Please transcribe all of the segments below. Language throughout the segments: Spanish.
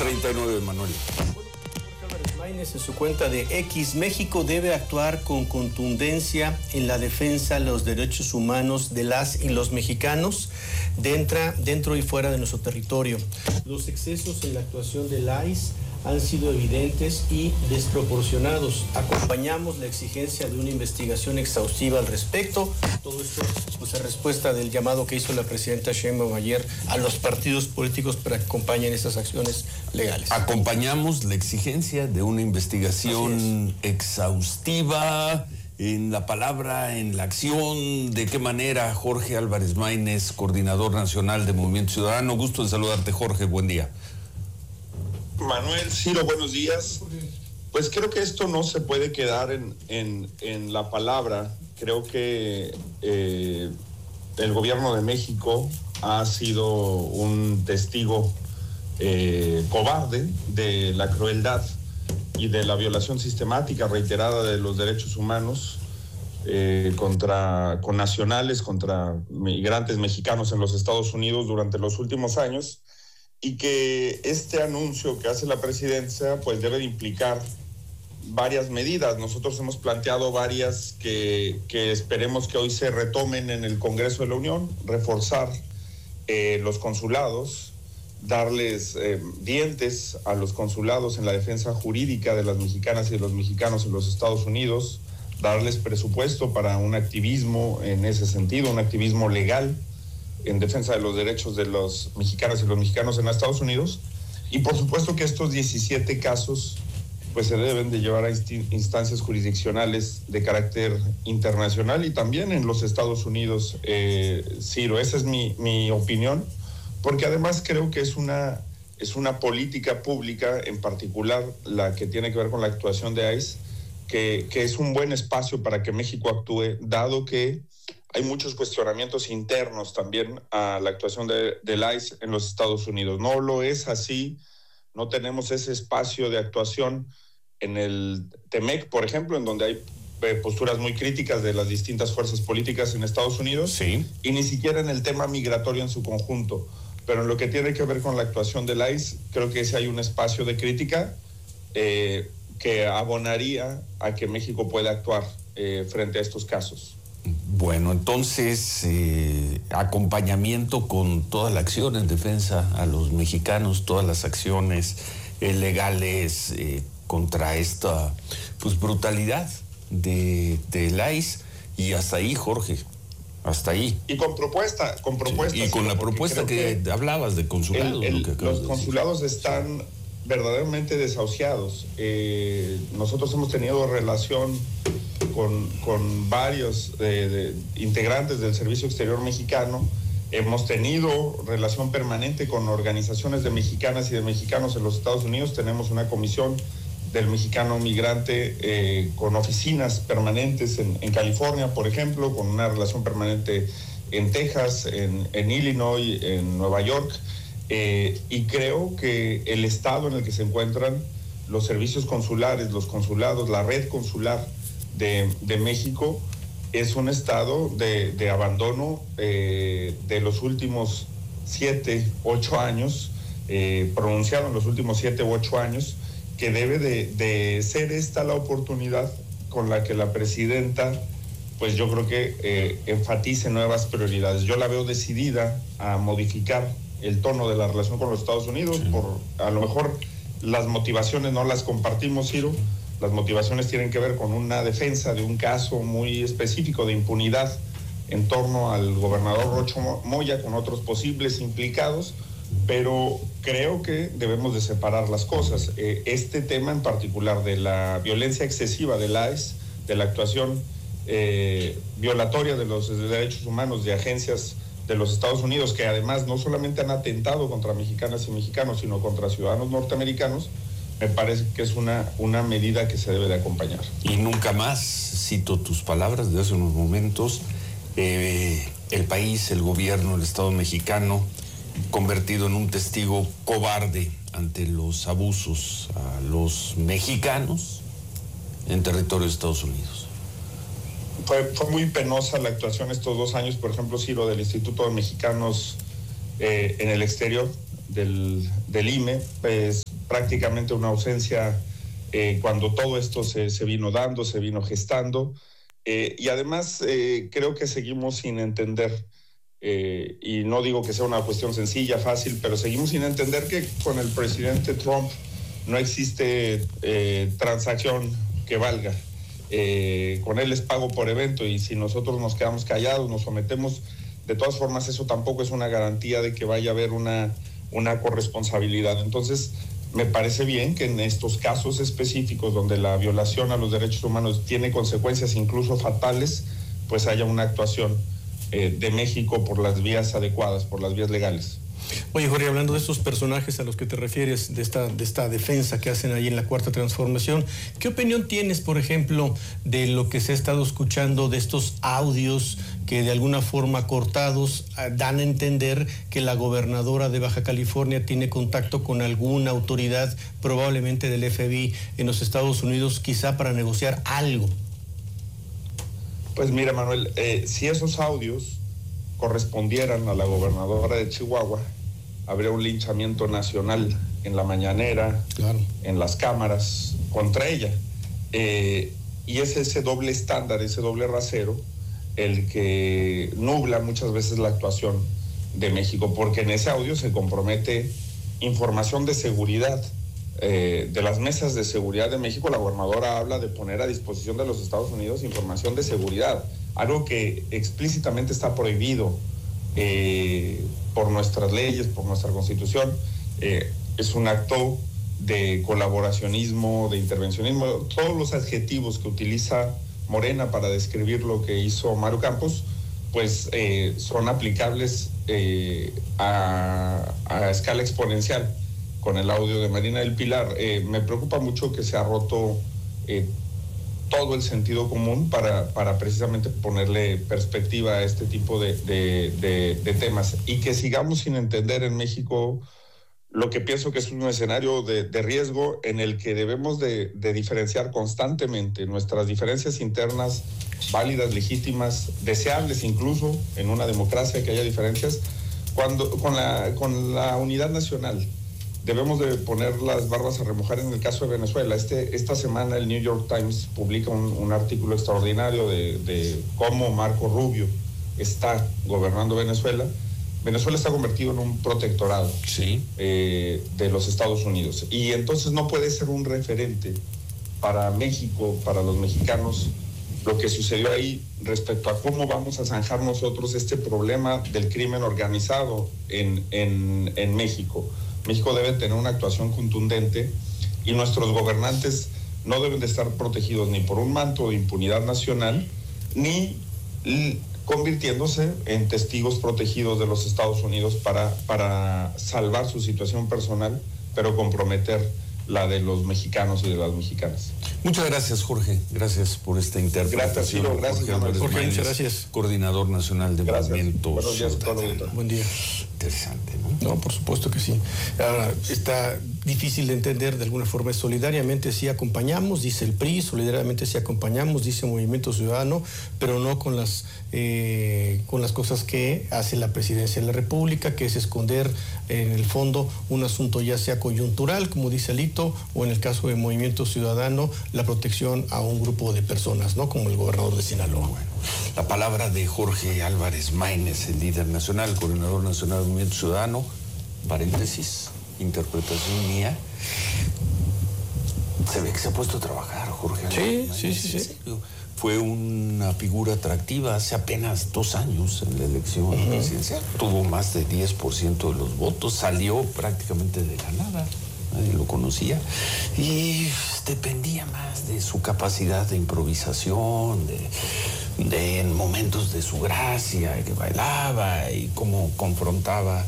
8:39, Manuel. En su cuenta de X, México debe actuar con contundencia en la defensa de los derechos humanos de las y los mexicanos dentro y fuera de nuestro territorio. Los excesos en la actuación del ICE han sido evidentes y desproporcionados. Acompañamos la exigencia de una investigación exhaustiva al respecto. Todo esto, pues, en respuesta del llamado que hizo la presidenta Sheinbaum ayer a los partidos políticos para que acompañen estas acciones legales. Acompañamos la exigencia de una investigación exhaustiva en la palabra, en la acción. ¿De qué manera? Jorge Álvarez Maínez, coordinador nacional de Movimiento Ciudadano. Gusto en saludarte, Jorge. Buen día. Manuel, Ciro, buenos días. Pues creo que esto no se puede quedar en la palabra. Creo que el gobierno de México ha sido un testigo cobarde de la crueldad y de la violación sistemática reiterada de los derechos humanos contra connacionales, contra migrantes mexicanos en los Estados Unidos durante los últimos años. Y que este anuncio que hace la presidencia pues debe de implicar varias medidas. Nosotros hemos planteado varias que esperemos que hoy se retomen en el Congreso de la Unión: reforzar los consulados, darles dientes a los consulados en la defensa jurídica de las mexicanas y de los mexicanos en los Estados Unidos, darles presupuesto para un activismo en ese sentido, un activismo legal en defensa de los derechos de los mexicanos y los mexicanos en Estados Unidos. Y por supuesto que estos 17 casos pues se deben de llevar a instancias jurisdiccionales de carácter internacional y también en los Estados Unidos, Ciro. Esa es mi opinión, porque además creo que es una política pública, en particular la que tiene que ver con la actuación de ICE, que es un buen espacio para que México actúe, dado que hay muchos cuestionamientos internos también a la actuación del ICE en los Estados Unidos. No lo es así, no tenemos ese espacio de actuación en el TEMEC, por ejemplo, en donde hay posturas muy críticas de las distintas fuerzas políticas en Estados Unidos, sí, y ni siquiera en el tema migratorio en su conjunto. Pero en lo que tiene que ver con la actuación del ICE, creo que sí hay un espacio de crítica que abonaría a que México pueda actuar frente a estos casos. Bueno, entonces, acompañamiento con toda la acción en defensa a los mexicanos, todas las acciones legales contra esta pues brutalidad de la ICE, y hasta ahí, Jorge, hasta ahí. Y con propuesta. Sí, y con la propuesta que hablabas de consulados. Los consulados están verdaderamente desahuciados. Nosotros hemos tenido relación con varios integrantes del Servicio Exterior Mexicano. Hemos tenido relación permanente con organizaciones de mexicanas y de mexicanos en los Estados Unidos. Tenemos una comisión del mexicano migrante con oficinas permanentes en California, por ejemplo, con una relación permanente en Texas, en Illinois, en Nueva York. Y creo que el estado en el que se encuentran los servicios consulares, los consulados, la red consular de México es un estado de abandono de los últimos 7, 8 años, pronunciado en los últimos 7 u 8 años, que debe de ser esta la oportunidad con la que la presidenta, pues yo creo que enfatice nuevas prioridades. Yo la veo decidida a modificar el tono de la relación con los Estados Unidos. Sí. Por a lo mejor las motivaciones no las compartimos, Ciro. Las motivaciones tienen que ver con una defensa de un caso muy específico de impunidad en torno al gobernador Rocho Moya con otros posibles implicados, pero creo que debemos de separar las cosas. Este tema en particular de la violencia excesiva del ICE, de la actuación violatoria de los derechos humanos de agencias de los Estados Unidos, que además no solamente han atentado contra mexicanas y mexicanos, sino contra ciudadanos norteamericanos, me parece que es una medida que se debe de acompañar. Y nunca más, cito tus palabras de hace unos momentos, el país, el gobierno, el Estado mexicano, convertido en un testigo cobarde ante los abusos a los mexicanos en territorio de Estados Unidos. Fue muy penosa la actuación estos 2 años, por ejemplo, Ciro, del Instituto de Mexicanos en el Exterior, del IME, pues prácticamente una ausencia cuando todo esto se vino dando, se vino gestando. Y además creo que seguimos sin entender, y no digo que sea una cuestión sencilla, fácil, pero seguimos sin entender que con el presidente Trump no existe transacción que valga. Con él es pago por evento, y si nosotros nos quedamos callados, nos sometemos, de todas formas eso tampoco es una garantía de que vaya a haber una corresponsabilidad. Entonces me parece bien que en estos casos específicos donde la violación a los derechos humanos tiene consecuencias incluso fatales, pues haya una actuación de México por las vías adecuadas, por las vías legales. Oye, Jorge, hablando de estos personajes a los que te refieres, de esta defensa que hacen ahí en la Cuarta Transformación, ¿qué opinión tienes, por ejemplo, de lo que se ha estado escuchando de estos audios que de alguna forma cortados dan a entender que la gobernadora de Baja California tiene contacto con alguna autoridad, probablemente del FBI en los Estados Unidos, quizá para negociar algo? Pues mira, Manuel, si esos audios correspondieran a la gobernadora de Chihuahua, habría un linchamiento nacional en la mañanera, claro, en las cámaras contra ella. Y es ese doble estándar, ese doble rasero, el que nubla muchas veces la actuación de México, porque en ese audio se compromete información de seguridad. De las mesas de seguridad de México, la gobernadora habla de poner a disposición de los Estados Unidos información de seguridad, algo que explícitamente está prohibido por nuestras leyes, por nuestra Constitución. Es un acto de colaboracionismo, de intervencionismo, todos los adjetivos que utiliza Morena para describir lo que hizo Mario Campos, pues son aplicables a escala exponencial con el audio de Marina del Pilar. Me preocupa mucho que se ha roto todo el sentido común para precisamente ponerle perspectiva a este tipo de temas, y que sigamos sin entender en México lo que pienso que es un escenario de riesgo en el que debemos de diferenciar constantemente nuestras diferencias internas, válidas, legítimas, deseables incluso en una democracia que haya diferencias, con la unidad nacional. Debemos de poner las barbas a remojar en el caso de Venezuela. Esta semana el New York Times publica un artículo extraordinario de cómo Marco Rubio está gobernando Venezuela. Venezuela está convertido en un protectorado, sí, de los Estados Unidos. Y entonces no puede ser un referente para México, para los mexicanos, lo que sucedió ahí respecto a cómo vamos a zanjar nosotros este problema del crimen organizado en México. México debe tener una actuación contundente, y nuestros gobernantes no deben de estar protegidos ni por un manto de impunidad nacional, ni convirtiéndose en testigos protegidos de los Estados Unidos para salvar su situación personal, pero comprometer la de los mexicanos y de las mexicanas. Muchas gracias, Jorge. Gracias por esta interpretación. Gracias, Jorge, muchas gracias. Coordinador Nacional de Movimientos. Buenos días a todos. Buen día. Interesante, ¿no? No, por supuesto que sí. Ahora, está difícil de entender de alguna forma. Solidariamente sí acompañamos, dice el PRI, solidariamente sí acompañamos, dice Movimiento Ciudadano, pero no con las cosas que hace la Presidencia de la República, que es esconder en el fondo un asunto ya sea coyuntural, como dice Alito, o en el caso de Movimiento Ciudadano, la protección a un grupo de personas, ¿no? Como el gobernador de Sinaloa. Bueno, la palabra de Jorge Álvarez Maínez, el líder nacional, el coordinador nacional del Movimiento Ciudadano, paréntesis, interpretación mía. Se ve que se ha puesto a trabajar, Jorge Álvarez Maínez. Sí. Fue una figura atractiva hace apenas 2 años en la elección presidencial. Tuvo más de 10% de los votos, salió prácticamente de la nada, nadie lo conocía, y dependía más de su capacidad de improvisación, de en momentos de su gracia, que bailaba y cómo confrontaba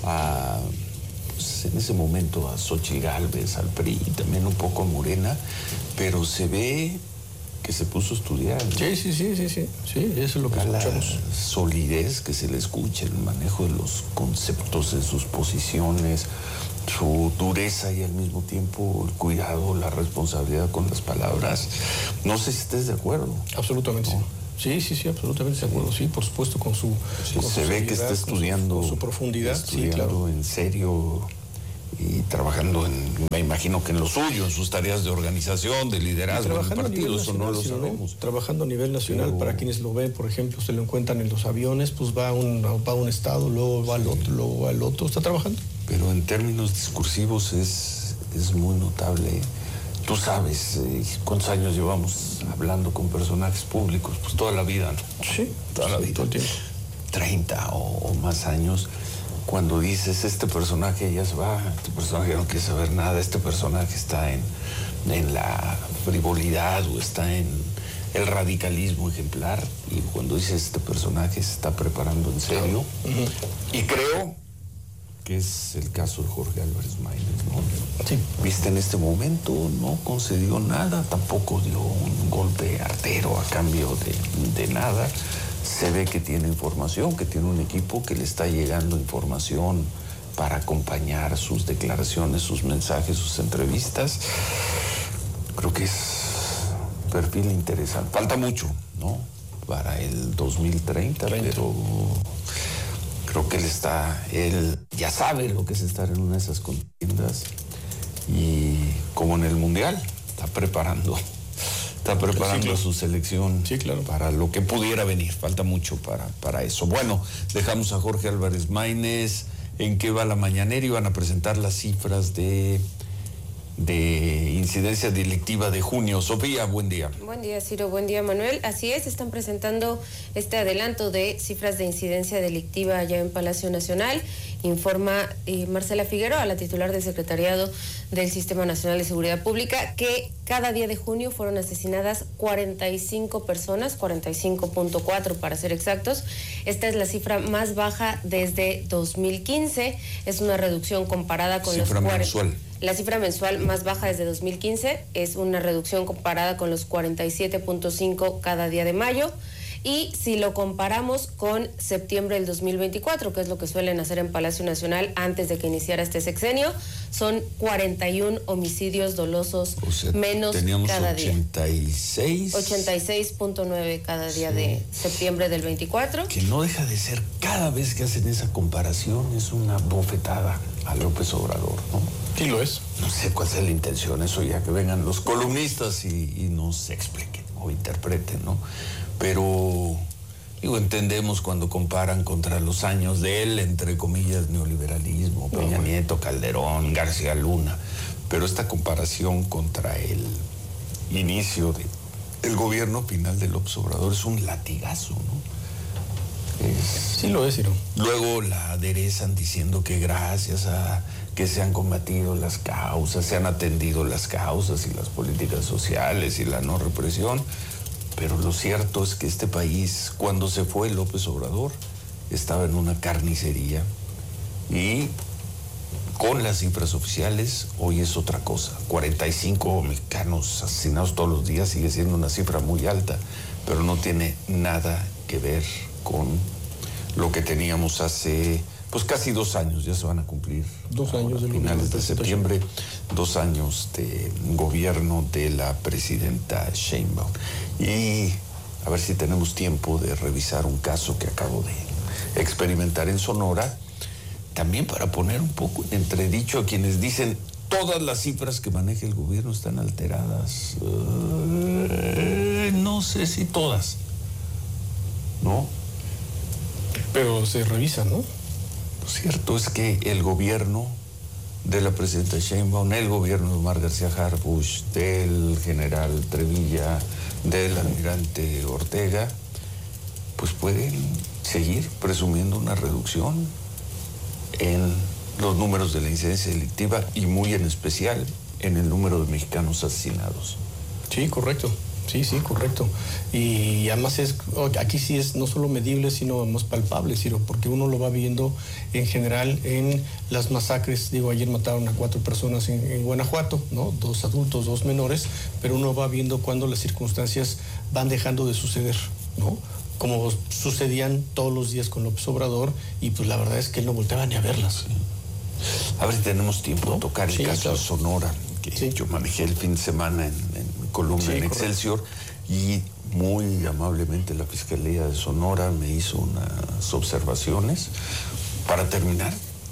en ese momento a Xochitl Gálvez, al PRI, también un poco a Morena, pero se ve que se puso a estudiar, ¿no? Sí, eso es lo que escuchamos. La solidez que se le escucha, el manejo de los conceptos, de sus posiciones, su dureza y al mismo tiempo el cuidado, la responsabilidad con las palabras. No sé si estés de acuerdo. Absolutamente, ¿no? Sí, absolutamente de acuerdo. Sí, por supuesto, con su se ve que está estudiando, con su profundidad, estudiando, sí, claro, en serio y trabajando me imagino que en lo suyo, en sus tareas de organización, de liderazgo del partido, eso no lo sabemos. Trabajando a nivel nacional, pero para quienes lo ven, por ejemplo, se lo encuentran en los aviones, pues va a un estado, luego va al otro, luego va al otro, está trabajando. Pero en términos discursivos es muy notable. Tú sabes cuántos años llevamos hablando con personajes públicos, pues toda la vida, ¿no? Sí, toda la vida. Todo el tiempo. 30 o más años. Cuando dices, este personaje ya se va, este personaje no quiere saber nada, este personaje está en la frivolidad o está en el radicalismo ejemplar, y cuando dices, este personaje se está preparando en serio, y creo que es el caso de Jorge Álvarez Maínez, ¿no? Sí. Viste, en este momento no concedió nada, tampoco dio un golpe artero a cambio de nada. Se ve que tiene información, que tiene un equipo que le está llegando información para acompañar sus declaraciones, sus mensajes, sus entrevistas. Creo que es un perfil interesante. Falta mucho, ¿no? Para el 2030, pero creo que él ya sabe lo que es estar en una de esas contiendas, y como en el Mundial, está preparando a su selección, sí, claro, para lo que pudiera venir. Falta mucho para eso. Bueno, dejamos a Jorge Álvarez Maínez. ¿En qué va la mañanera? Iban a presentar las cifras de incidencia delictiva de junio. Sofía, buen día. Buen día, Ciro. Buen día, Manuel. Así es, están presentando este adelanto de cifras de incidencia delictiva allá en Palacio Nacional. Informa Marcela Figueroa, la titular del Secretariado del Sistema Nacional de Seguridad Pública, que cada día de junio fueron asesinadas 45 personas, 45.4 para ser exactos. Esta es la cifra más baja desde 2015. Es una reducción comparada con cifra mensual. La cifra mensual más baja desde 2015 es una reducción comparada con los 47.5 cada día de mayo. Y si lo comparamos con septiembre del 2024, que es lo que suelen hacer en Palacio Nacional antes de que iniciara este sexenio, son 41 homicidios dolosos menos cada día. 86.9 cada día de septiembre del 24. Que no deja de ser, cada vez que hacen esa comparación, es una bofetada a López Obrador, ¿no? Sí lo es. No sé cuál sea la intención, eso ya que vengan los columnistas y nos expliquen o interpreten, ¿no? Pero, entendemos cuando comparan contra los años de él, entre comillas, neoliberalismo, Peña Nieto, Calderón, García Luna, pero esta comparación contra el inicio del gobierno final de López Obrador es un latigazo, ¿no? Sí lo es, Ciro. Luego la aderezan diciendo que gracias a que se han combatido las causas, se han atendido las causas y las políticas sociales y la no represión. Pero lo cierto es que este país, cuando se fue López Obrador, estaba en una carnicería, y con las cifras oficiales hoy es otra cosa. 45 mexicanos asesinados todos los días sigue siendo una cifra muy alta, pero no tiene nada que ver con lo que teníamos hace casi 2 años. Ya se van a cumplir 2 años, finales de septiembre, 2 años de gobierno de la presidenta Sheinbaum. Y a ver si tenemos tiempo de revisar un caso que acabo de experimentar en Sonora, también para poner un poco en entredicho a quienes dicen todas las cifras que maneja el gobierno están alteradas. No sé si todas, ¿no? Pero se revisan, ¿no? Lo cierto es que el gobierno de la presidenta Sheinbaum, el gobierno de Omar García Harfuch, del general Trevilla, del almirante Ortega, pues pueden seguir presumiendo una reducción en los números de la incidencia delictiva, y muy en especial en el número de mexicanos asesinados. Sí, correcto. Sí, correcto. Y además aquí sí es no solo medible, sino más palpable, Ciro, porque uno lo va viendo en general en las masacres. Ayer mataron a 4 personas en Guanajuato, ¿no? 2 adultos, 2 menores, pero uno va viendo cuando las circunstancias van dejando de suceder, ¿no? Como sucedían todos los días con López Obrador, y pues la verdad es que él no volteaba ni a verlas. A ver si tenemos tiempo de tocar el caso de Sonora, que yo manejé el fin de semana en columna en Excelsior, y muy amablemente la Fiscalía de Sonora me hizo unas observaciones. Para terminar,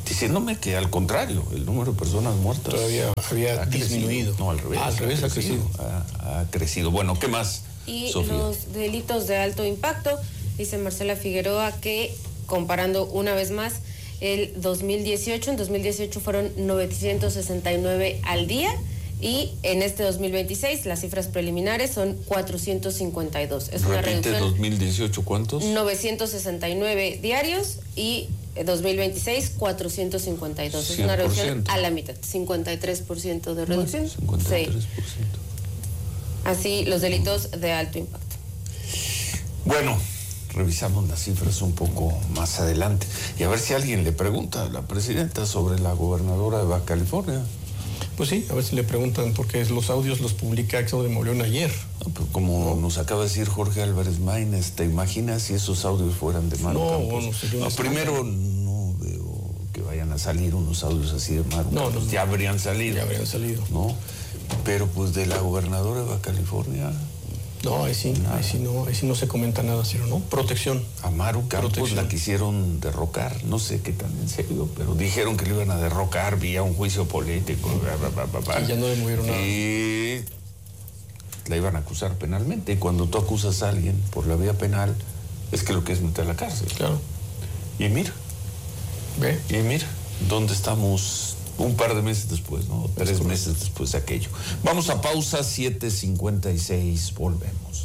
diciéndome que al contrario, el número de personas muertas todavía había disminuido. No, al revés, ha crecido. Ha crecido. Bueno, ¿qué más, Y Sofía? los delitos de alto impacto, dice Marcela Figueroa que, comparando una vez más, en 2018 fueron 969 al día, y en este 2026 las cifras preliminares son 452. Es una Repite, reducción. 2018, ¿cuántos? 969 diarios, y 2026 452. Es una reducción a la mitad, 53% de reducción. 53%. Sí. Así los delitos de alto impacto. Bueno, revisamos las cifras un poco más adelante y a ver si alguien le pregunta a la presidenta sobre la gobernadora de Baja California. Pues sí, a ver si le preguntan, porque los audios los publica Éxodo de Mauleón ayer. No, pero como nos acaba de decir Jorge Álvarez Maínez, ¿te imaginas si esos audios fueran de Maru Campos? No sería una primero, no veo que vayan a salir unos audios así de Maru Campos. Ya habrían salido. Ya habrían salido. ¿No? Pero pues de la gobernadora de Baja California... No, ahí sí no se comenta nada, Ciro, ¿no? Protección. A Maru Campos la quisieron derrocar, no sé qué tan en serio, pero dijeron que lo iban a derrocar vía un juicio político. Y ya no le movieron nada. Y la iban a acusar penalmente. Y cuando tú acusas a alguien por la vía penal, es que lo que es meter a la cárcel. Claro. Y mira. ¿Ve? Y mira, ¿dónde estamos? Un par de meses después, ¿no? 3 meses después de aquello. Vamos a pausa, 7:56, volvemos.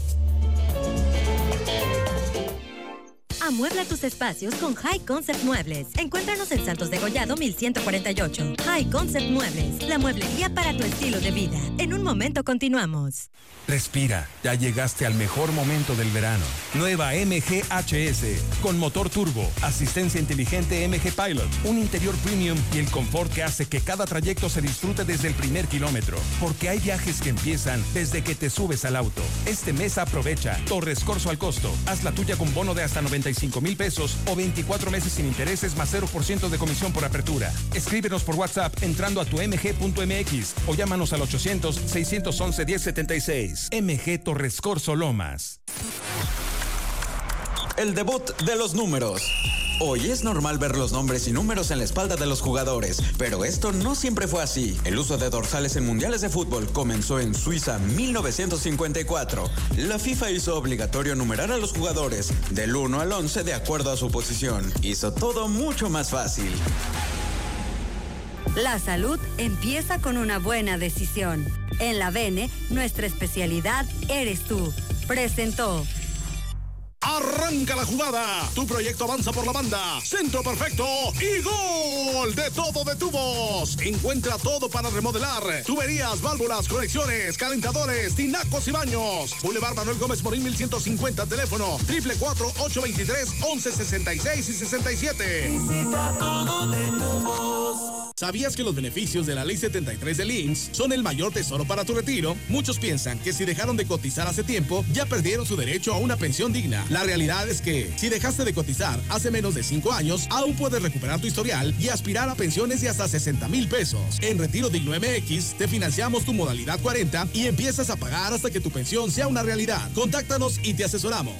Amuebla tus espacios con High Concept Muebles. Encuéntranos en Santos de Gollado 1148. High Concept Muebles, la mueblería para tu estilo de vida. En un momento continuamos. Respira, ya llegaste al mejor momento del verano. Nueva MG HS, con motor turbo, asistencia inteligente MG Pilot, un interior premium y el confort que hace que cada trayecto se disfrute desde el primer kilómetro. Porque hay viajes que empiezan desde que te subes al auto. Este mes aprovecha Torres Corso al costo. Haz la tuya con bono de hasta 95,000 pesos o 24 meses sin intereses más 0% de comisión por apertura. Escríbenos por WhatsApp entrando a tu mg.mx o llámanos al 800-611-1076. MG Torres Corso Lomas. El debut de los números. Hoy es normal ver los nombres y números en la espalda de los jugadores, pero esto no siempre fue así. El uso de dorsales en mundiales de fútbol comenzó en Suiza 1954. La FIFA hizo obligatorio numerar a los jugadores del 1 al 11 de acuerdo a su posición. Hizo todo mucho más fácil. La salud empieza con una buena decisión. En la Bene, nuestra especialidad eres tú. Presentó. Arranca la jugada. Tu proyecto avanza por la banda. Centro perfecto y gol. De todo de tubos. Encuentra todo para remodelar. Tuberías, válvulas, conexiones, calentadores, tinacos y baños. Boulevard Manuel Gómez Morín 1150. Teléfono 444-823-1166 y 67. Visita todo de tubos. ¿Sabías que los beneficios de la Ley 73 del IMSS son el mayor tesoro para tu retiro? Muchos piensan que si dejaron de cotizar hace tiempo, ya perdieron su derecho a una pensión digna. La realidad es que, si dejaste de cotizar hace menos de 5 años, aún puedes recuperar tu historial y aspirar a pensiones de hasta 60,000 pesos. En Retiro Digno MX, te financiamos tu modalidad 40 y empiezas a pagar hasta que tu pensión sea una realidad. Contáctanos y te asesoramos.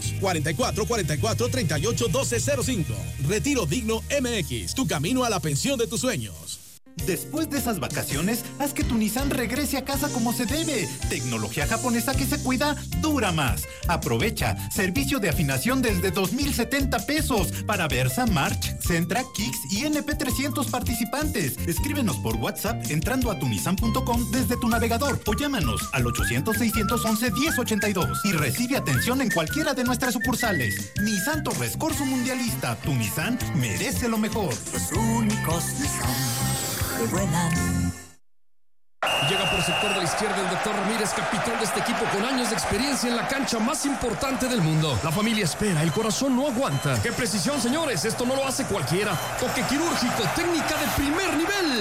44-38-1205. Retiro Digno MX, tu camino a la pensión de tus sueños. Después de esas vacaciones, haz que tu Nissan regrese a casa como se debe. Tecnología japonesa que se cuida, dura más. Aprovecha servicio de afinación desde 2,070 pesos para Versa, March, Sentra, Kicks y NP300 participantes. Escríbenos por WhatsApp entrando a tunissan.com desde tu navegador o llámanos al 800-611-1082 y recibe atención en cualquiera de nuestras sucursales. Nissan Torres Corso Mundialista, tu Nissan merece lo mejor. Los únicos Nissan que vuelan. Llega por sector de la izquierda el doctor Ramírez, capitán de este equipo con años de experiencia en la cancha más importante del mundo. La familia espera, el corazón no aguanta. ¡Qué precisión, señores! Esto no lo hace cualquiera. Toque quirúrgico, técnica de primer nivel.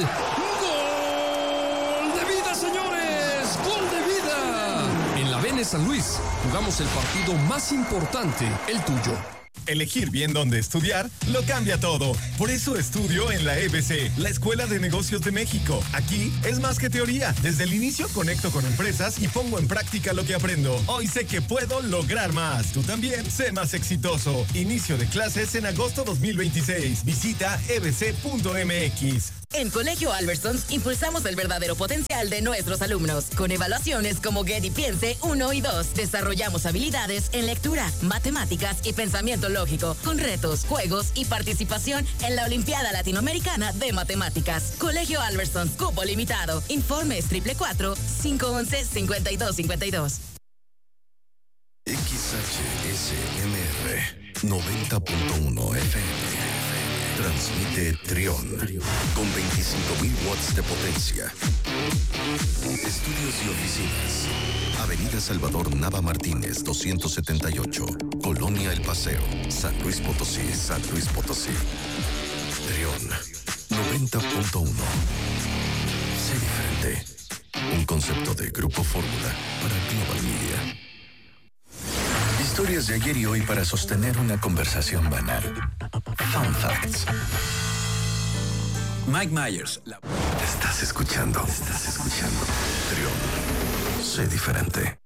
¡Gol de vida, señores! ¡Gol de vida! En la Bene San Luis jugamos el partido más importante, el tuyo. Elegir bien dónde estudiar lo cambia todo. Por eso estudio en la EBC, la Escuela de Negocios de México. Aquí es más que teoría. Desde el inicio conecto con empresas y pongo en práctica lo que aprendo. Hoy sé que puedo lograr más. Tú también sé más exitoso. Inicio de clases en agosto 2026. Visita ebc.mx. En Colegio Albertsons impulsamos el verdadero potencial de nuestros alumnos con evaluaciones como Get y Piense 1 y 2. Desarrollamos habilidades en lectura, matemáticas y pensamiento lógico con retos, juegos y participación en la Olimpiada Latinoamericana de Matemáticas. Colegio Albertsons, cupo limitado. Informes 444-511-5252. XHSMR 90.1 FM. Transmite Trión con 25.000 watts de potencia. Estudios y oficinas. Avenida Salvador Nava Martínez, 278. Colonia El Paseo, San Luis Potosí, San Luis Potosí. Trión 90.1. Sé diferente. Un concepto de Grupo Fórmula para Global Media. Historias de ayer y hoy para sostener una conversación banal. Fun Facts. Mike Myers. Estás escuchando. Trión. Sé diferente.